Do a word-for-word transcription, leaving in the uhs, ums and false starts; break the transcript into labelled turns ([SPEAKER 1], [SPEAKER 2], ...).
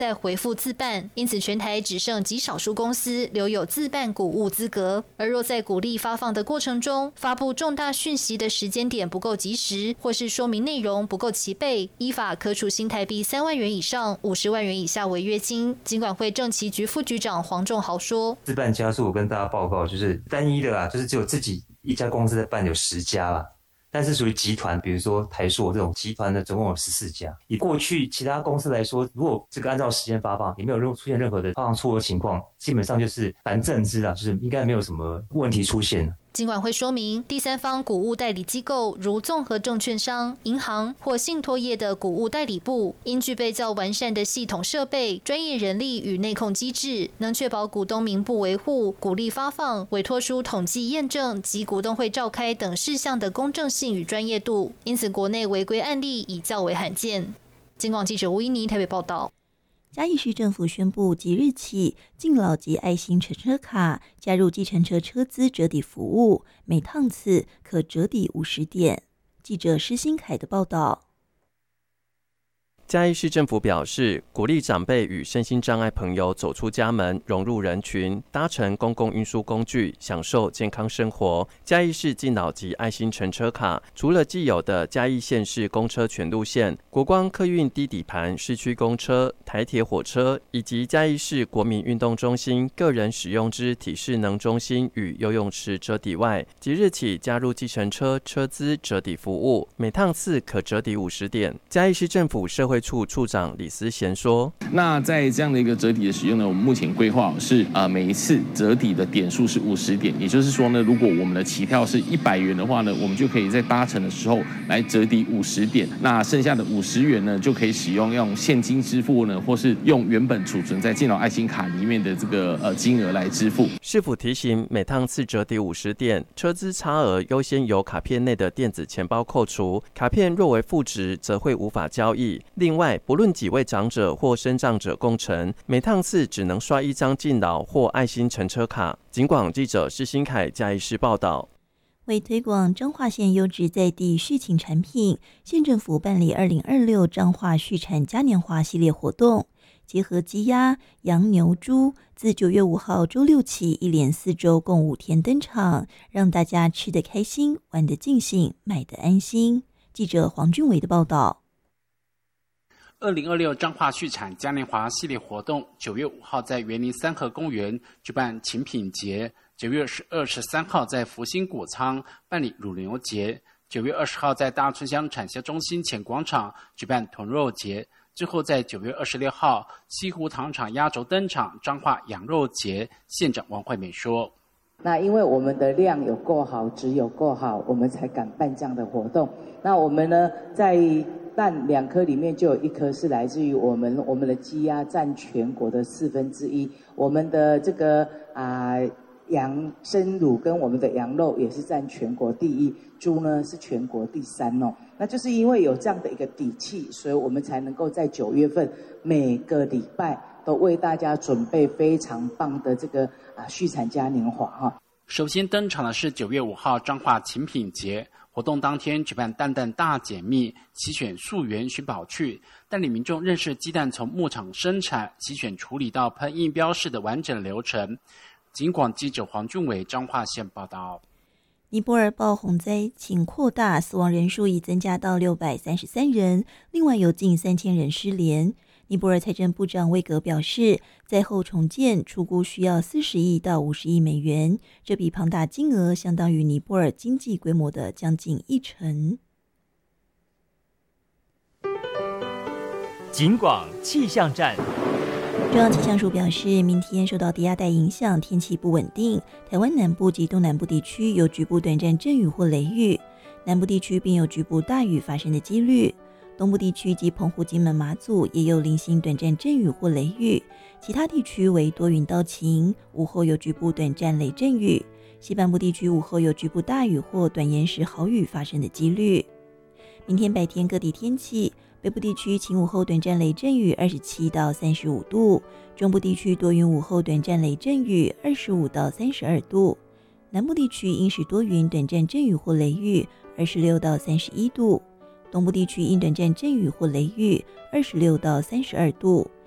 [SPEAKER 1] 再回复自办，因此全台只剩极少数公司留有自办股务资格。而若在股利发放的过程中，发布重大讯息的时间点不够及时，或是说明内容不够齐备，依法可处新台币三万元以上五十万元以下违约金。金管会政企局副局长黄仲豪说：“
[SPEAKER 2] 自办家数我跟大家报告，就是单一的啊，就是只有自己一家公司在办有十家啦。但是属于集团，比如说台塑这种集团的，总共有十四家。以过去其他公司来说，如果这个按照时间发放，也没有出现任何的发放错误情况，基本上就是凡正知啊，就是应该没有什么问题出现。”
[SPEAKER 1] 金管会说明，第三方股务代理机构如综合证券商、银行或信托业的股务代理部，应具备较完善的系统设备、专业人力与内控机制，能确保股东名簿维护、股利发放、委托书统计验证及股东会召开等事项的公正性与专业度。因此，国内违规案例已较为罕见。金广记者吴依妮台北报道。
[SPEAKER 3] 嘉义市政府宣布，即日起，敬老及爱心乘车卡加入计程车车资折抵服务，每趟次可折抵五十点。记者施新凯的报道。
[SPEAKER 4] 嘉义市政府表示，鼓励长辈与身心障碍朋友走出家门，融入人群，搭乘公共运输工具，享受健康生活。嘉义市敬老及爱心乘车卡，除了既有的嘉义县市公车全路线、国光客运低底盘市区公车、台铁火车，以及嘉义市国民运动中心个人使用之体适能中心与游泳池折抵外，即日起加入计程车车资折抵服务，每趟次可折抵五十点。嘉义市政府社会处处长李思贤说：“
[SPEAKER 5] 那在这样的一个折抵的使用呢，我们目前规划是呃每一次折抵的点数是五十点，也就是说呢，如果我们的起跳是一百元的话呢，我们就可以在搭乘的时候来折抵五十点，那剩下的五十元呢，就可以使用用现金支付呢，或是用原本储存在敬老爱心卡里面的这个呃金额来支付。”
[SPEAKER 4] 市府提醒，每趟次折抵五十点，车资差额优先由卡片内的电子钱包扣除，卡片若为负值，则会无法交易。另外，不论几位长者或身障者共乘，每趟次只能刷一张敬老或爱心乘车卡。警广记者施新凯嘉义市报道。
[SPEAKER 3] 为推广彰化县优质在地畜禽产品，县政府办理二零二六彰化畜产嘉年华系列活动，结合鸡鸭、羊、牛、猪，自九月五号周六起，一连四周共五天登场，让大家吃得开心，玩得尽兴，买得安心。记者黄俊伟的报道。
[SPEAKER 6] 二零二六彰化畜产嘉年华系列活动，九月五号在园林三和公园举办禽品节，九月二十三号在福兴谷仓办理乳牛节，九月二十号在大村乡产销中心前广场举办豚肉节，之后在九月二十六号西湖糖厂压轴登场彰化羊肉节。县长王惠美说：“
[SPEAKER 7] 那因为我们的量有够好，质有够好，我们才敢办这样的活动。那我们呢，在蛋两颗里面就有一颗是来自于我们我们的鸡鸭占全国的四分之一，我们的这个啊、呃、羊生乳跟我们的羊肉也是占全国第一，猪呢是全国第三哦。那就是因为有这样的一个底气，所以我们才能够在九月份每个礼拜都为大家准备非常棒的这个啊畜产嘉年华哈。
[SPEAKER 6] 首先登场的是九月五号彰化禽品节。活动当天举办蛋蛋大解密，齐选溯源寻宝趣，带领民众认识鸡蛋从牧场生产、齐选处理到喷印标示的完整流程。警广记者黄俊伟彰化县报道。
[SPEAKER 3] 尼泊尔暴洪灾情扩大，死亡人数已增加到六百三十三人，另外有近三千人失联。尼泊尔财政部长威格表示，灾后重建初估需要四十亿到五十亿美元，这笔庞大金额相当于尼泊尔经济规模的将近一成。
[SPEAKER 8] 警广气象站。
[SPEAKER 3] 中央气象署表示，明天受到低压带影响，天气不稳定，台湾南部及东南部地区有局部短暂阵雨或雷雨，南部地区并有局部大雨发生的几率。东部地区及澎湖、金门、马祖也有零星短暂阵雨或雷雨，其他地区为多云到晴，午后有局部短暂雷阵雨。西半部地区午后有局部大雨或短延时豪雨发生的几率。明天白天各地天气，北部地区晴午后短暂雷阵雨，二十七到三十五度；中部地区多云午后短暂雷阵雨，二十五到三十二度；南部地区阴时多云短暂阵雨或雷雨，二十六到三十一度。东部地区因短暂阵雨或雷雨，二十六到三十二度；